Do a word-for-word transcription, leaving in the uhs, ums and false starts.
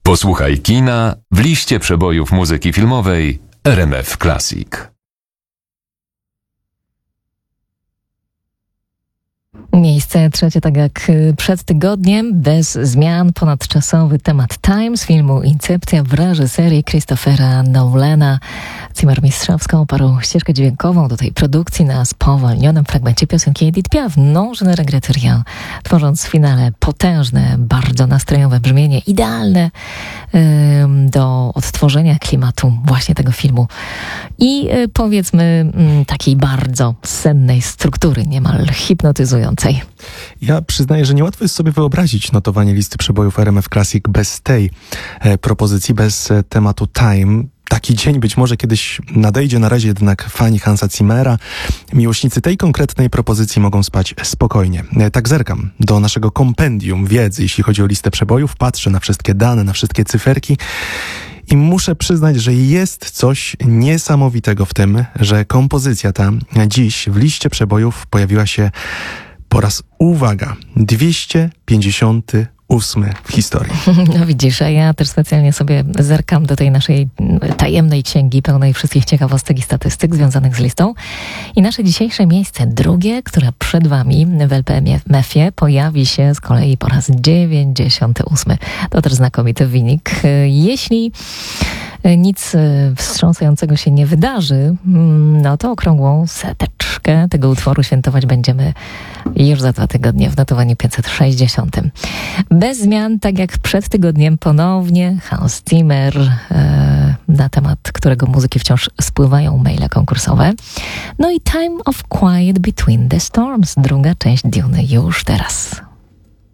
Posłuchaj kina w liście przebojów muzyki filmowej R M F Classic. Miejsce trzecie, tak jak przed tygodniem, bez zmian, ponadczasowy temat Time z filmu Incepcja w reżyserii Christophera Nolana. Zimmer mistrzowską oparł ścieżkę dźwiękową do tej produkcji na spowolnionym fragmencie piosenki Edith Piaf, Non je ne regrette rien, tworząc w finale potężne, bardzo nastrojowe brzmienie, idealne ym, do odtworzenia klimatu właśnie tego filmu i y, powiedzmy y, takiej bardzo sennej struktury, niemal hipnotyzującej. Ja przyznaję, że niełatwo jest sobie wyobrazić notowanie listy przebojów R M F Classic bez tej e, propozycji, bez e, tematu Time. Taki dzień być może kiedyś nadejdzie, na razie jednak fani Hansa Zimmera, miłośnicy tej konkretnej propozycji mogą spać spokojnie. E, tak zerkam do naszego kompendium wiedzy, jeśli chodzi o listę przebojów, patrzę na wszystkie dane, na wszystkie cyferki i muszę przyznać, że jest coś niesamowitego w tym, że kompozycja ta dziś w liście przebojów pojawiła się po raz, uwaga, dwieście pięćdziesiąty ósmy w historii. No widzisz, a ja też specjalnie sobie zerkam do tej naszej tajemnej księgi pełnej wszystkich ciekawostek i statystyk związanych z listą. I nasze dzisiejsze miejsce drugie, które przed wami w L P M F-ie pojawi się z kolei po raz dziewięćdziesiąty ósmy. To też znakomity wynik. Jeśli nic wstrząsającego się nie wydarzy, no to okrągłą seteczkę tego utworu świętować będziemy już za dwa tygodnie w notowaniu pięćset sześćdziesiątym. Bez zmian, tak jak przed tygodniem, ponownie Hans Zimmer, e, na temat którego muzyki wciąż spływają maile konkursowe. No i Time of Quiet Between the Storms, druga część Duny już teraz.